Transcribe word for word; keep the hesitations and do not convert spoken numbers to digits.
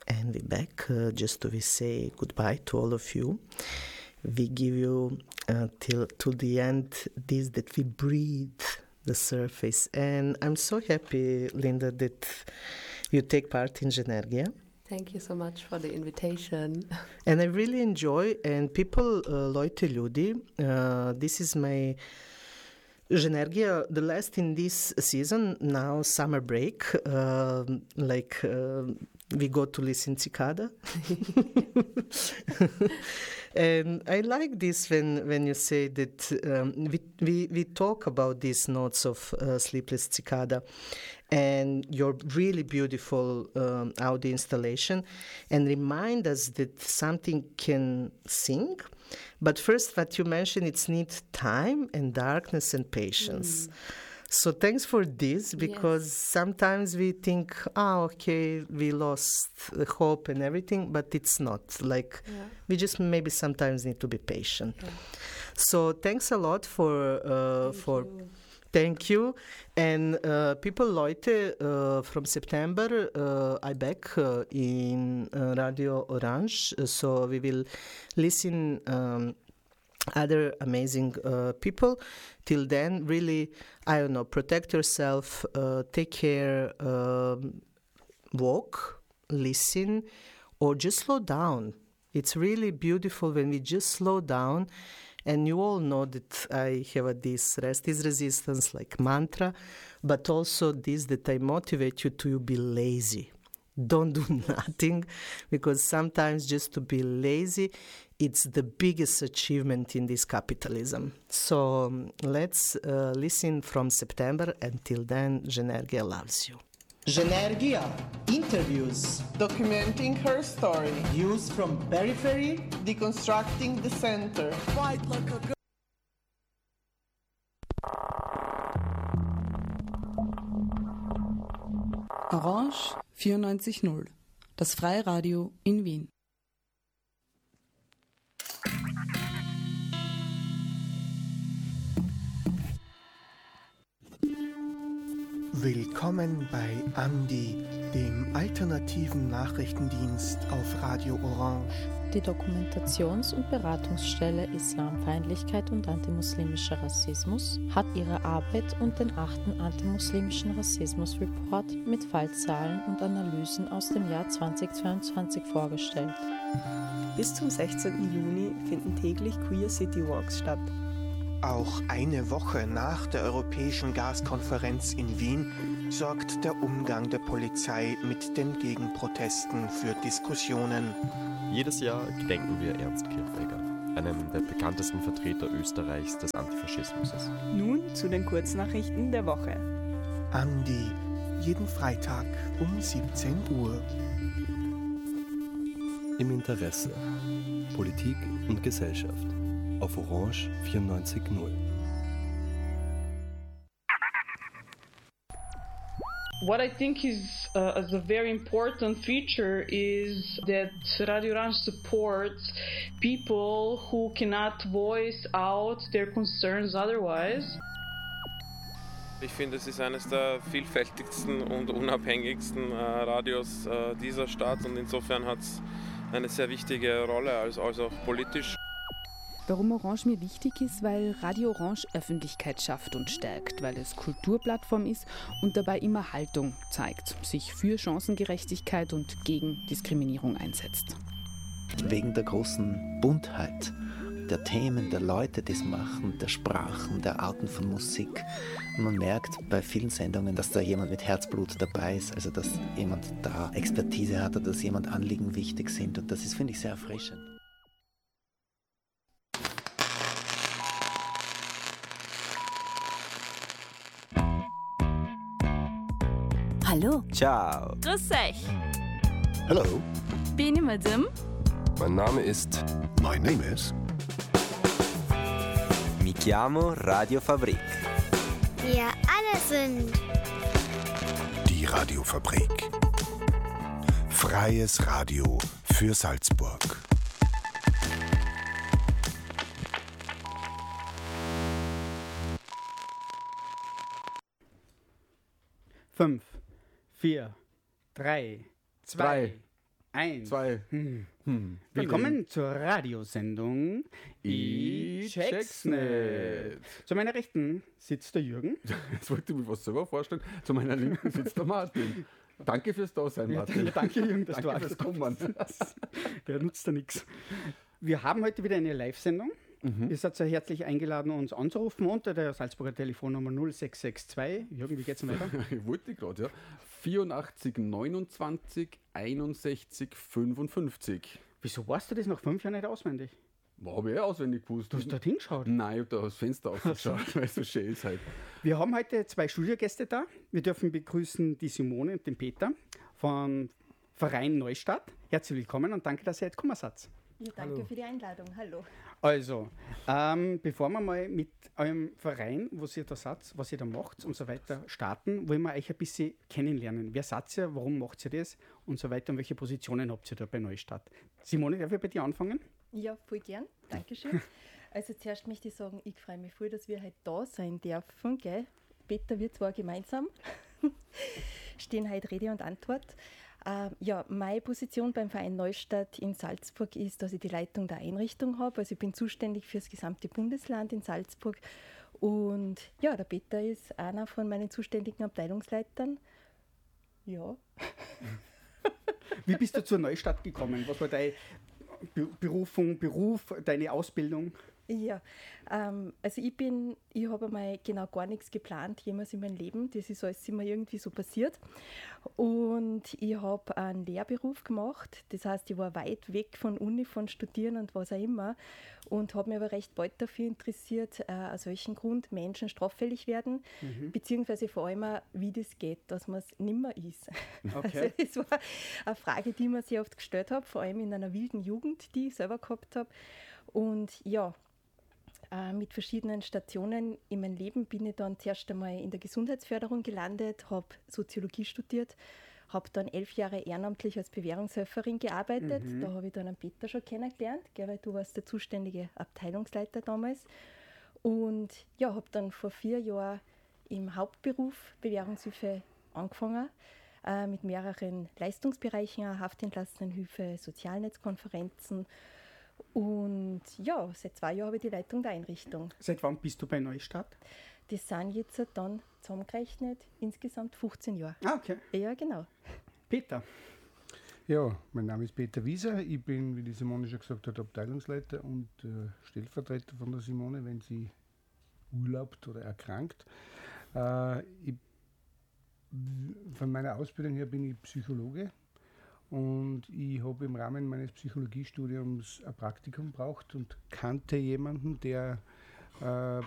and we're back uh, just to say goodbye to all of you. We give you uh, till to the end this that we breathe the surface, and I'm so happy, Linda, that you take part in Genergia. Thank you so much for the invitation. And I really enjoy, and people, uh, Leute, Ljudi, uh, this is my Genergia, the last in this season, now summer break, uh, like uh, we go to listen Cicada. And I like this when, when you say that um, we, we, we talk about these notes of uh, Sleepless Cicada and your really beautiful um, audio installation, and remind us that something can sing. But first, what you mentioned, it's need time and darkness and patience. Mm. So thanks for this, because yes. sometimes we think, oh, okay, we lost the hope and everything, but it's not. Like, yeah. we just maybe sometimes need to be patient. Yeah. So thanks a lot for uh, Thank for. You. Thank you. And uh, people, Leute, uh, from September, uh, I back uh, in uh, Radio Orange. So we will listen um, other amazing uh, people. Till then, really, I don't know, protect yourself, uh, take care, um, walk, listen, or just slow down. It's really beautiful when we just slow down. And you all know that I have this rest is resistance like mantra, but also this that I motivate you to be lazy. Don't do nothing, because sometimes just to be lazy, it's the biggest achievement in this capitalism. So um, let's uh, listen from September. Until then, Genergia loves you. Genergia interviews, documenting her story, views from periphery, deconstructing the center. Fight like a girl. Orange vierundneunzig null, das Freiradio in Wien. Willkommen bei Andi, dem alternativen Nachrichtendienst auf Radio Orange. Die Dokumentations- und Beratungsstelle Islamfeindlichkeit und antimuslimischer Rassismus hat ihre Arbeit und den achten antimuslimischen Rassismus-Report mit Fallzahlen und Analysen aus dem Jahr zweitausendzweiundzwanzig vorgestellt. Bis zum sechzehnten Juni finden täglich Queer City Walks statt. Auch eine Woche nach der Europäischen Gaskonferenz in Wien sorgt der Umgang der Polizei mit den Gegenprotesten für Diskussionen. Jedes Jahr gedenken wir Ernst Kirchberger, einem der bekanntesten Vertreter Österreichs des Antifaschismus. Nun zu den Kurznachrichten der Woche. Andi, jeden Freitag um siebzehn Uhr. Im Interesse. Politik und Gesellschaft. Auf Orange vierundneunzig null. What I think is uh, as a very important feature is that Radio Orange supports people who cannot voice out their concerns otherwise. Ich finde, es ist eines der vielfältigsten und unabhängigsten äh, Radios äh, dieser Stadt, und insofern hat es eine sehr wichtige Rolle, als, als auch politisch. Warum Orange mir wichtig ist, weil Radio Orange Öffentlichkeit schafft und stärkt, weil es Kulturplattform ist und dabei immer Haltung zeigt, sich für Chancengerechtigkeit und gegen Diskriminierung einsetzt. Wegen der großen Buntheit der Themen, der Leute, die es machen, der Sprachen, der Arten von Musik. Man merkt bei vielen Sendungen, dass da jemand mit Herzblut dabei ist, also dass jemand da Expertise hat oder dass jemand Anliegen wichtig sind, und das ist, finde ich, sehr erfrischend. Hallo. Ciao. Grüß euch. Hallo. Bin ich Madame? Mein Name ist... My name is... Mi chiamo Radio Fabrik. Wir alle sind... Die Radiofabrik. Freies Radio für Salzburg. Fünf, vier, drei, zwei, Eins. Zwei. Hm. Hm. Willkommen zur Radiosendung Ich check's nicht. Zu meiner Rechten sitzt der Jürgen. Jetzt wollte ich mich was selber vorstellen. Zu meiner Linken sitzt der Martin. Danke fürs Dasein, Martin. Ja, danke, Jürgen, dass danke du fürs Kommen. Der nutzt da nichts. Wir haben heute wieder eine Live-Sendung. Mhm. Ihr seid sehr herzlich eingeladen, uns anzurufen unter der Salzburger Telefonnummer null sechs sechs zwei. Jürgen, wie geht's denn weiter? Ich wollte gerade, ja. vierundachtzig neunundzwanzig einundsechzig fünfundfünfzig. Wieso weißt du das nach fünf Jahren nicht auswendig? Habe ich eh auswendig gewusst. Du hast dort hingeschaut? Nein, ich habe da aus dem Fenster aufgeschaut, weil es so schön ist halt. Wir haben heute zwei Studiogäste da. Wir dürfen begrüßen die Simone und den Peter vom Verein Neustadt. Herzlich willkommen und danke, dass ihr jetzt gekommen seid. Ja, danke Hallo. Für die Einladung. Hallo. Also, ähm, bevor wir mal mit eurem Verein, was ihr da seid, was ihr da macht und so weiter starten, wollen wir euch ein bisschen kennenlernen. Wer seid ihr, warum macht ihr das und so weiter und welche Positionen habt ihr da bei Neustadt? Simone, darf ich bei dir anfangen? Ja, voll gern. Dankeschön. Also zuerst möchte ich sagen, ich freue mich voll, dass wir heute da sein dürfen. Gell? Peter, wir zwei gemeinsam stehen heute Rede und Antwort. Uh, ja, meine Position beim Verein Neustadt in Salzburg ist, dass ich die Leitung der Einrichtung habe. Also ich bin zuständig für das gesamte Bundesland in Salzburg. Und ja, der Peter ist einer von meinen zuständigen Abteilungsleitern. Ja. Wie bist du zur Neustadt gekommen? Was war deine Be- Berufung, Beruf, deine Ausbildung? Ja, ähm, also ich bin, ich habe einmal genau gar nichts geplant, jemals in meinem Leben. Das ist alles immer irgendwie so passiert. Und ich habe einen Lehrberuf gemacht. Das heißt, ich war weit weg von Uni, von Studieren und was auch immer. Und habe mich aber recht bald dafür interessiert, äh, aus welchem Grund Menschen straffällig werden, mhm. beziehungsweise vor allem auch, wie das geht, dass man es nimmer ist. Okay. Also das war eine Frage, die ich mir sehr oft gestellt habe, vor allem in einer wilden Jugend, die ich selber gehabt habe. Und ja, mit verschiedenen Stationen in meinem Leben bin ich dann zuerst einmal in der Gesundheitsförderung gelandet, habe Soziologie studiert, habe dann elf Jahre ehrenamtlich als Bewährungshelferin gearbeitet. Mhm. Da habe ich dann einen Peter schon kennengelernt, gell, weil du warst der zuständige Abteilungsleiter damals. Und ja, habe dann vor vier Jahren im Hauptberuf Bewährungshilfe angefangen, äh, mit mehreren Leistungsbereichen, Haftentlassenenhilfe, Sozialnetzkonferenzen. Und ja, seit zwei Jahren habe ich die Leitung der Einrichtung. Seit wann bist du bei Neustadt? Das sind jetzt dann zusammengerechnet insgesamt fünfzehn Jahre. Ah, okay. Ja, genau. Peter. Ja, mein Name ist Peter Wieser. Ich bin, wie die Simone schon gesagt hat, Abteilungsleiter und äh, Stellvertreter von der Simone, wenn sie urlaubt oder erkrankt. Äh, ich, von meiner Ausbildung her bin ich Psychologe. Und ich habe im Rahmen meines Psychologiestudiums ein Praktikum gebraucht und kannte jemanden, der äh,